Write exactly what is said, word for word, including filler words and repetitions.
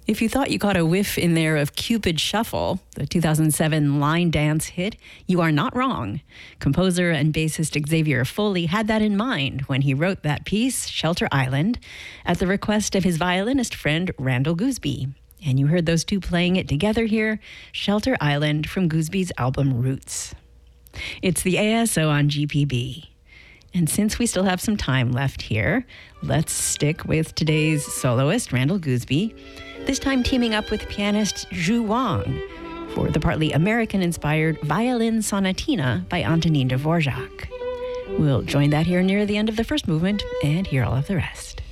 If you thought you caught a whiff in there of Cupid Shuffle, the two thousand seven line dance hit, you are not wrong. Composer and bassist Xavier Foley had that in mind when he wrote that piece, Shelter Island, at the request of his violinist friend Randall Gooseby. And you heard those two playing it together here, Shelter Island from Gooseby's album Roots. It's the A S O on G P B. And since we still have some time left here, let's stick with today's soloist, Randall Gooseby, this time teaming up with pianist Zhu Wang for the partly American-inspired Violin Sonatina by Antonin Dvorak. We'll join that here near the end of the first movement and hear all of the rest.